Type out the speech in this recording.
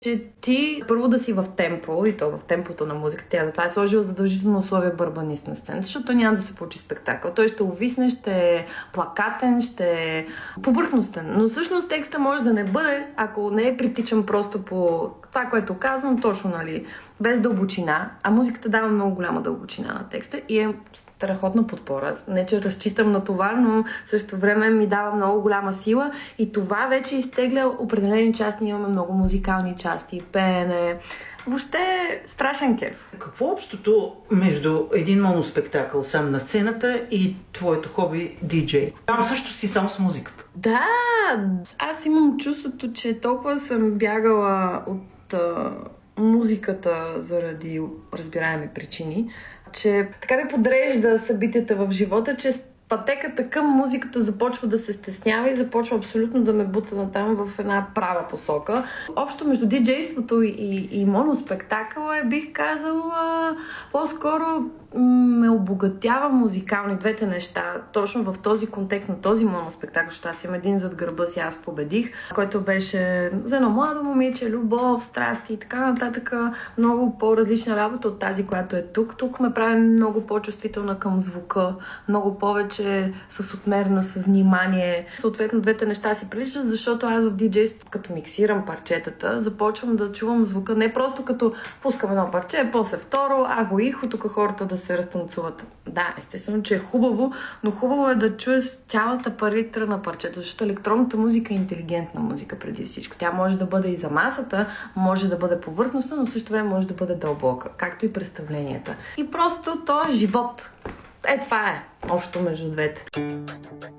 че ти първо да си в темпо, и то в темпото на музиката. Тя затова е сложила задължително условие барабанист на сцената, защото няма да се получи спектакъл. Той ще увисне, ще е плакатен, ще е повърхностен. Но всъщност текста може да не бъде, ако не е притичан просто по това, което казвам, точно, нали, без дълбочина. А музиката дава много голяма дълбочина на текста и е страхотна подпора. Не, че разчитам на това, но в същото време ми дава много голяма сила и това вече изтегля определени части. Имаме много музикални части, пеене. Въобще е страшен кеф. Какво е общото между един моноспектакъл сам на сцената и твоето хоби диджей? Там също си сам с музиката. Да, аз имам чувството, че толкова съм бягала от музиката заради разбираеми причини, че така ми подрежда събитията в живота, че пътеката към музиката започва да се стеснява и започва абсолютно да ме бута натам в една права посока. Общо между диджейството и моноспектакъла бих казала, по-скоро ме обогатява музикални двете неща. Точно в този контекст на този моноспектакъл, защото аз имам един зад гърба си, аз победих, който беше за едно младо момиче, любов, страсти и така нататък. Много по-различна работа от тази, която е тук. Тук ме прави много по-чувствителна към звука, много повече с отмерено, с внимание. Съответно, двете неща си приличат, защото аз в диджейството, като миксирам парчетата, започвам да чувам звука не просто като пускам едно парче, после второ, го ихо, тук хората да се разтанцуват. Да, естествено, че е хубаво, но хубаво е да чуеш цялата палитра на парчета, защото електронната музика е интелигентна музика преди всичко. Тя може да бъде и за масата, може да бъде повърхностна, но също време може да бъде дълбока, както и представленията. И просто то е живот. Това е общо между двете.